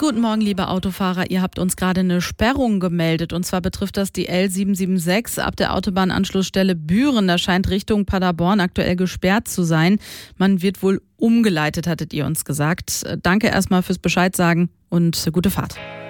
Guten Morgen, liebe Autofahrer. Ihr habt uns gerade eine Sperrung gemeldet. Und zwar betrifft das die L776 ab der Autobahnanschlussstelle Büren. Da scheint Richtung Paderborn aktuell gesperrt zu sein. Man wird wohl umgeleitet, hattet ihr uns gesagt. Danke erstmal fürs Bescheid sagen und gute Fahrt.